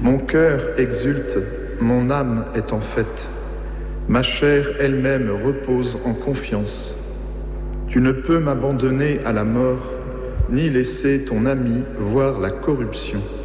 Mon cœur exulte, mon âme est en fête. Ma chair elle-même repose en confiance. Tu ne peux m'abandonner à la mort, ni laisser ton ami voir la corruption.